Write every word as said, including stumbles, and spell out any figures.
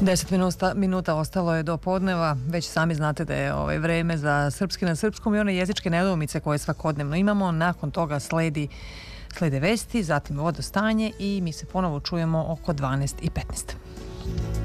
Deset minuta, minuta ostalo je do podneva, već sami znate da je ovaj vreme za srpski na srpskom i one jezičke nedoumice koje svakodnevno imamo. Nakon toga sledi, slede vesti, zatim vodostanje i mi se ponovo čujemo oko dvanaest i petnaest.